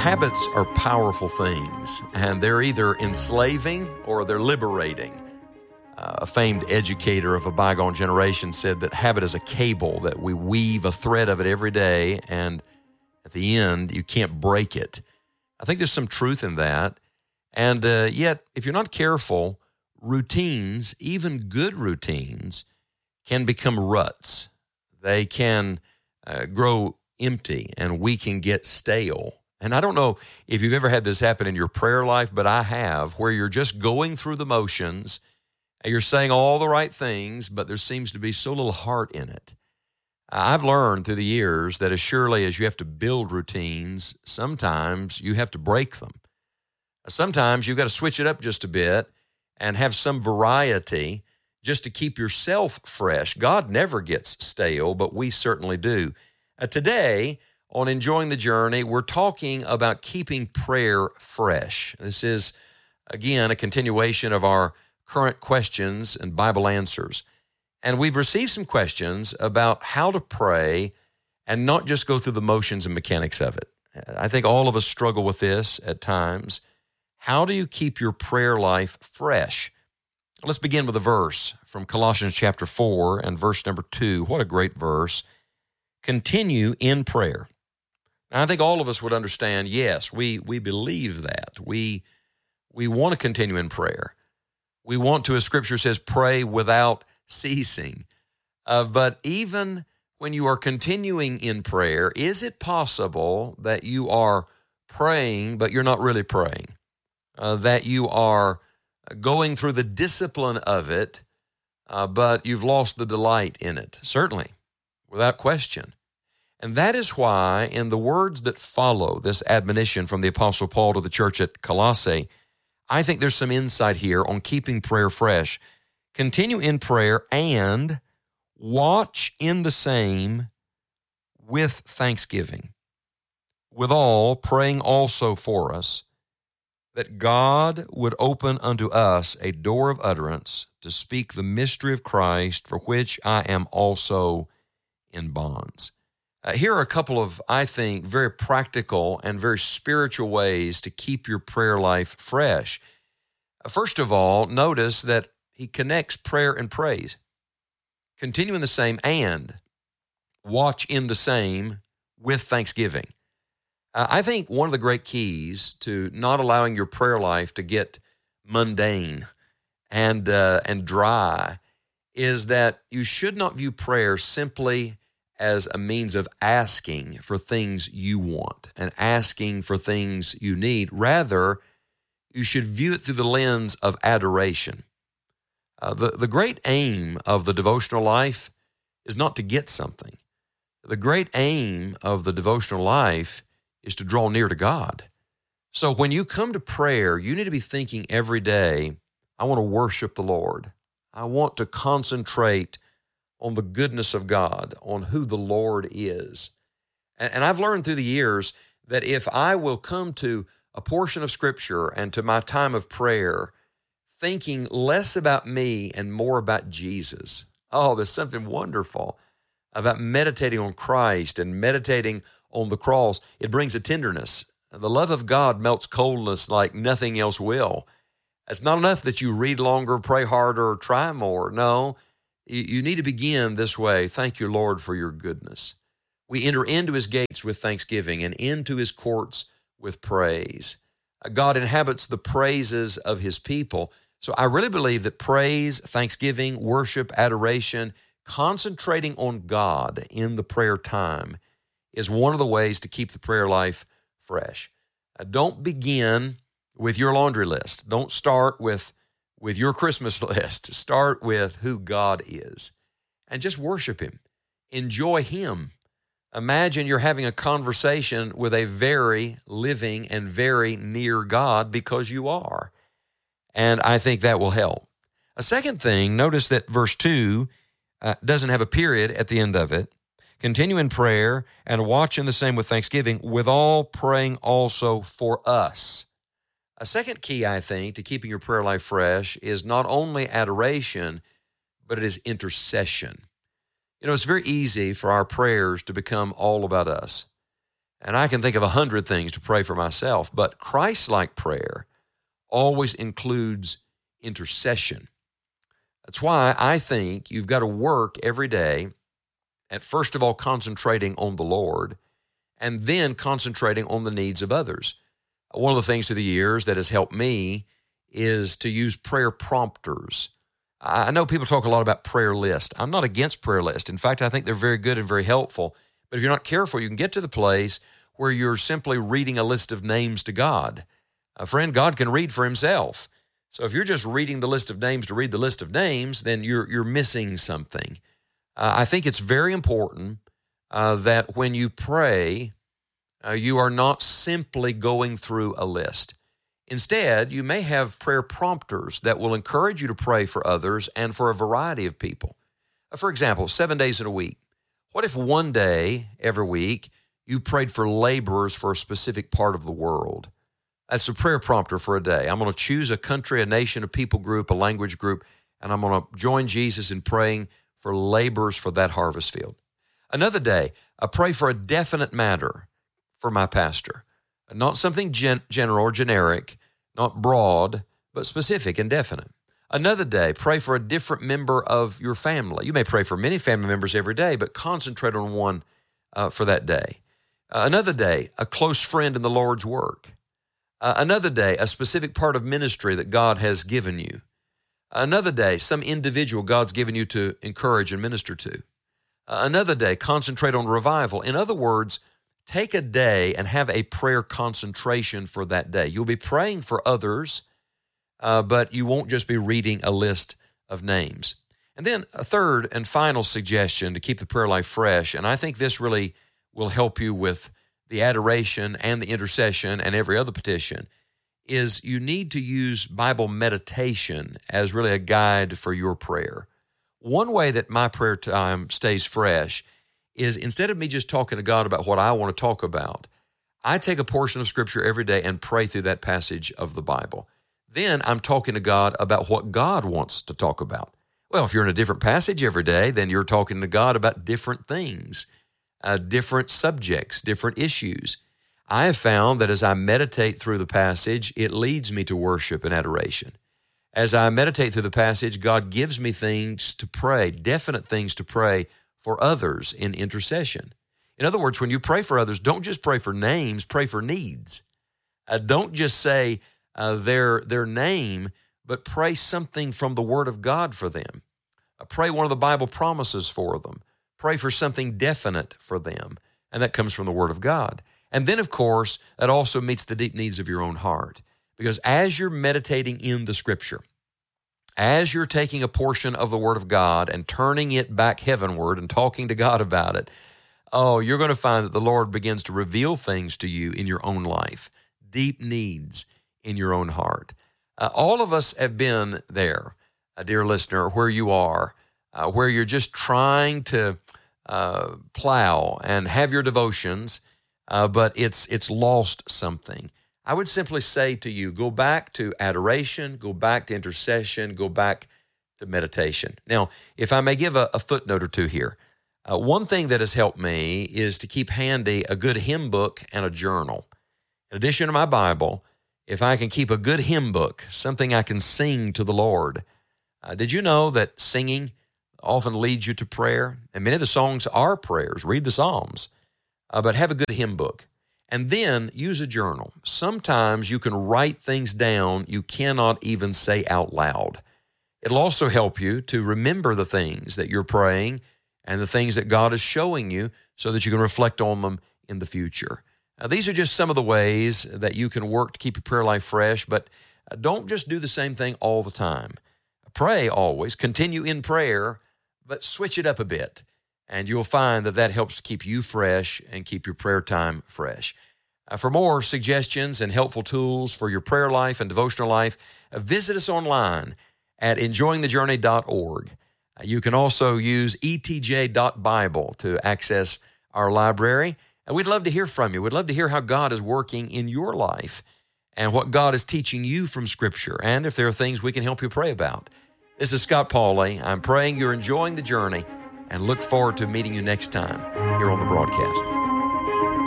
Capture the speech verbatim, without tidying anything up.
Habits are powerful things, and they're either enslaving or they're liberating. Uh, a famed educator of a bygone generation said that habit is a cable that we weave a thread of it every day, and at the end, you can't break it. I think there's some truth in that. And uh, yet, if you're not careful, routines, even good routines, can become ruts. They can uh, grow empty, and we can get stale. And I don't know if you've ever had this happen in your prayer life, but I have, where you're just going through the motions, and you're saying all the right things, but there seems to be so little heart in it. I've learned through the years that as surely as you have to build routines, sometimes you have to break them. Sometimes you've got to switch it up just a bit and have some variety just to keep yourself fresh. God never gets stale, but we certainly do. Uh, today, on Enjoying the Journey, we're talking about keeping prayer fresh. This is, again, a continuation of our current questions and Bible answers. And we've received some questions about how to pray and not just go through the motions and mechanics of it. I think all of us struggle with this at times. How do you keep your prayer life fresh? Let's begin with a verse from Colossians chapter four and verse number two. What a great verse. Continue in prayer. Now, I think all of us would understand, yes, we we believe that. We, we want to continue in prayer. We want to, as Scripture says, pray without ceasing. Uh, but even when you are continuing in prayer, is it possible that you are praying, but you're not really praying? Uh, that you are going through the discipline of it, uh, but you've lost the delight in it? Certainly, without question. And that is why in the words that follow this admonition from the Apostle Paul to the church at Colossae, I think there's some insight here on keeping prayer fresh. Continue in prayer and watch in the same with thanksgiving. Withal, praying also for us, that God would open unto us a door of utterance to speak the mystery of Christ, for which I am also in bonds. Uh, here are a couple of, I think, very practical and very spiritual ways to keep your prayer life fresh. Uh, first of all, notice that he connects prayer and praise. Continue in the same and watch in the same with thanksgiving. Uh, I think one of the great keys to not allowing your prayer life to get mundane and uh, and dry is that you should not view prayer simply as a means of asking for things you want and asking for things you need. Rather, you should view it through the lens of adoration. Uh, the, the great aim of the devotional life is not to get something. The great aim of the devotional life is to draw near to God. So when you come to prayer, you need to be thinking every day, I want to worship the Lord. I want to concentrate on the goodness of God, on who the Lord is. And, and I've learned through the years that if I will come to a portion of Scripture and to my time of prayer thinking less about me and more about Jesus, oh, there's something wonderful about meditating on Christ and meditating on the cross. It brings a tenderness. The love of God melts coldness like nothing else will. It's not enough that you read longer, pray harder, or try more. No, you need to begin this way. Thank you, Lord, for your goodness. We enter into his gates with thanksgiving and into his courts with praise. God inhabits the praises of his people. So I really believe that praise, thanksgiving, worship, adoration, concentrating on God in the prayer time is one of the ways to keep the prayer life fresh. Uh, don't begin with your laundry list. Don't start with, with your Christmas list. Start with who God is and just worship him. Enjoy him. Imagine you're having a conversation with a very living and very near God, because you are. And I think that will help. A second thing, notice that verse two uh, doesn't have a period at the end of it. Continue in prayer and watch in the same with thanksgiving, withal praying also for us. A second key, I think, to keeping your prayer life fresh is not only adoration, but it is intercession. You know, it's very easy for our prayers to become all about us. And I can think of a hundred things to pray for myself, but Christ-like prayer always includes intercession. That's why I think you've got to work every day at first of all concentrating on the Lord and then concentrating on the needs of others. One of the things through the years that has helped me is to use prayer prompters. I know people talk a lot about prayer lists. I'm not against prayer lists. In fact, I think they're very good and very helpful. But if you're not careful, you can get to the place where you're simply reading a list of names to God. Uh, friend, God can read for himself. So if you're just reading the list of names to read the list of names, then you're you're missing something. Uh, I think it's very important uh, that when you pray, uh, you are not simply going through a list. Instead, you may have prayer prompters that will encourage you to pray for others and for a variety of people. Uh, for example, seven days in a week. What if one day every week you prayed for laborers for a specific part of the world? That's a prayer prompter for a day. I'm going to choose a country, a nation, a people group, a language group, and I'm going to join Jesus in praying for laborers for that harvest field. Another day, I pray for a definite matter for my pastor. Not something gen- general or generic, not broad, but specific and definite. Another day, pray for a different member of your family. You may pray for many family members every day, but concentrate on one uh, for that day. Uh, another day, a close friend in the Lord's work. Uh, another day, a specific part of ministry that God has given you. Another day, some individual God's given you to encourage and minister to. Uh, another day, concentrate on revival. In other words, take a day and have a prayer concentration for that day. You'll be praying for others, uh, but you won't just be reading a list of names. And then a third and final suggestion to keep the prayer life fresh, and I think this really will help you with the adoration and the intercession and every other petition, is you need to use Bible meditation as really a guide for your prayer. One way that my prayer time stays fresh is instead of me just talking to God about what I want to talk about, I take a portion of Scripture every day and pray through that passage of the Bible. Then I'm talking to God about what God wants to talk about. Well, if you're in a different passage every day, then you're talking to God about different things, uh, different subjects, different issues. I have found that as I meditate through the passage, it leads me to worship and adoration. As I meditate through the passage, God gives me things to pray, definite things to pray for others in intercession. In other words, when you pray for others, don't just pray for names, pray for needs. Uh, don't just say uh, their, their name, but pray something from the Word of God for them. Uh, pray one of the Bible promises for them. Pray for something definite for them, and that comes from the Word of God. And then, of course, that also meets the deep needs of your own heart. Because as you're meditating in the Scripture, as you're taking a portion of the Word of God and turning it back heavenward and talking to God about it, oh, you're going to find that the Lord begins to reveal things to you in your own life, deep needs in your own heart. Uh, all of us have been there, uh, dear listener, where you are, uh, where you're just trying to uh, plow and have your devotions, uh, but it's it's lost something. I would simply say to you, go back to adoration, go back to intercession, go back to meditation. Now, if I may give a, a footnote or two here, uh, one thing that has helped me is to keep handy a good hymn book and a journal. In addition to my Bible, if I can keep a good hymn book, something I can sing to the Lord. Uh, did you know that singing often leads you to prayer? And many of the songs are prayers. Read the Psalms, uh, but have a good hymn book. And then use a journal. Sometimes you can write things down you cannot even say out loud. It'll also help you to remember the things that you're praying and the things that God is showing you so that you can reflect on them in the future. Now, these are just some of the ways that you can work to keep your prayer life fresh, but don't just do the same thing all the time. Pray always, continue in prayer, but switch it up a bit. And you'll find that that helps to keep you fresh and keep your prayer time fresh. Uh, for more suggestions and helpful tools for your prayer life and devotional life, uh, visit us online at enjoying the journey dot org. Uh, you can also use e t j dot bible to access our library. And we'd love to hear from you. We'd love to hear how God is working in your life and what God is teaching you from Scripture, and if there are things we can help you pray about. This is Scott Pauley. I'm praying you're enjoying the journey and look forward to meeting you next time here on the broadcast.